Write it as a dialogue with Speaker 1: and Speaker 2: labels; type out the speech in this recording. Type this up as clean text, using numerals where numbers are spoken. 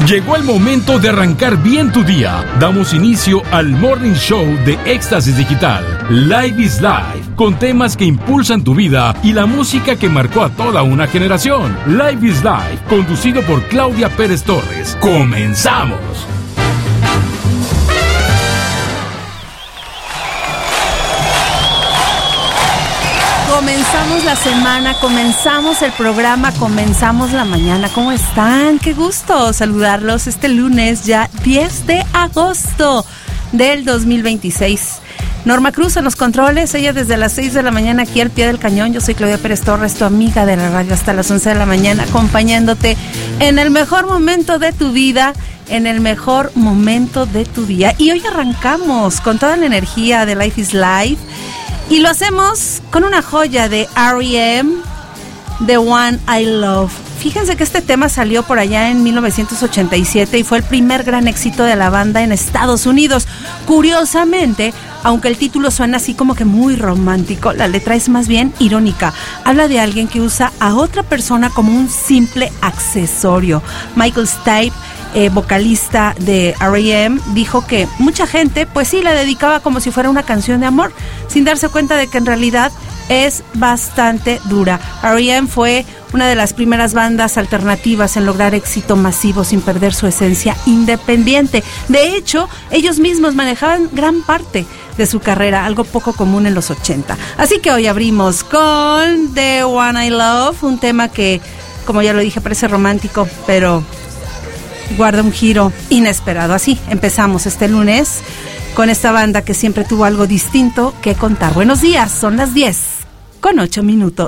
Speaker 1: Llegó el momento de arrancar bien tu día. Damos inicio al Morning Show de Éxtasis Digital. Live is Life, con temas que impulsan tu vida y la música que marcó a toda una generación. Live is Life, conducido por Claudia Pérez Torres. ¡Comenzamos!
Speaker 2: Comenzamos la semana, comenzamos el programa, comenzamos la mañana. ¿Cómo están? Qué gusto saludarlos este lunes, ya 10 de agosto del 2026. Norma Cruz en los controles, ella desde las 6 de la mañana aquí al pie del cañón. Yo soy Claudia Pérez Torres, tu amiga de la radio, hasta las 11 de la mañana, acompañándote en el mejor momento de tu vida, en el mejor momento de tu día. Y hoy arrancamos con toda la energía de Life is Life. Y lo hacemos con una joya de R.E.M., The One I Love. Fíjense que este tema salió por allá en 1987 y fue el primer gran éxito de la banda en Estados Unidos. Curiosamente, aunque el título suena así como que muy romántico, la letra es más bien irónica. Habla de alguien que usa a otra persona como un simple accesorio. Michael Stipe, vocalista de R.E.M., dijo que mucha gente, pues sí, la dedicaba como si fuera una canción de amor, sin darse cuenta de que en realidad es bastante dura. R.E.M. fue una de las primeras bandas alternativas en lograr éxito masivo sin perder su esencia independiente. De hecho, ellos mismos manejaban gran parte de su carrera, algo poco común en los 80. Así que hoy abrimos con The One I Love, un tema que, como ya lo dije, parece romántico, pero guarda un giro inesperado. Así empezamos este lunes con esta banda que siempre tuvo algo distinto que contar. Buenos días, son las 10:08.